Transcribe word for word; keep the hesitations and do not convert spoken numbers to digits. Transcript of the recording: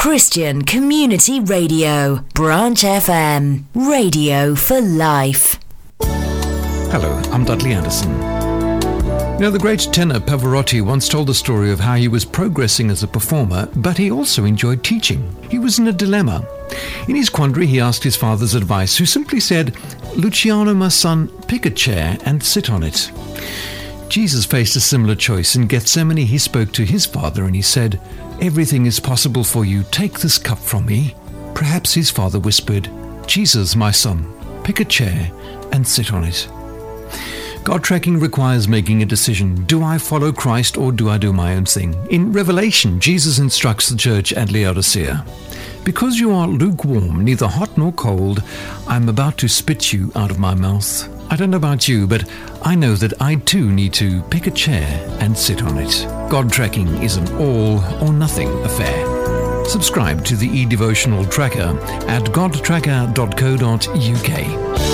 Christian Community Radio, Branch F M, radio for life. Hello, I'm Dudley Anderson. You know, the great tenor Pavarotti once told the story of how he was progressing as a performer, but he also enjoyed teaching. He was in a dilemma. In his quandary, he asked his father's advice, who simply said, "Luciano, my son, pick a chair and sit on it." Jesus faced a similar choice. In Gethsemane, he spoke to his father and he said, "Everything is possible for you. Take this cup from me." Perhaps his father whispered, "Jesus, my son, pick a chair and sit on it." God tracking requires making a decision. Do I follow Christ or do I do my own thing? In Revelation, Jesus instructs the church at Laodicea, "Because you are lukewarm, neither hot nor cold, I am about to spit you out of my mouth." I don't know about you, but I know that I too need to pick a chair and sit on it. God tracking is an all or nothing affair. Subscribe to the e-devotional tracker at god tracker dot co dot uk.